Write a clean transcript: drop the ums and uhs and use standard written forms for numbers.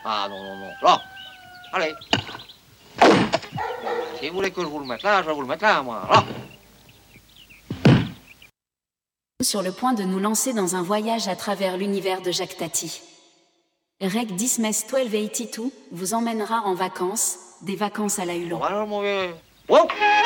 Ah non, non, non. Là. Allez. Si vous voulez que je vous le mette là, je vais vous le mettre là, moi. Là. Sur le point de nous lancer dans un voyage à travers l'univers de Jacques Tati. Reg 10 Mes 1282 vous emmènera en vacances, des vacances à la Hulot. Bon, alors, mon vieux. Wow.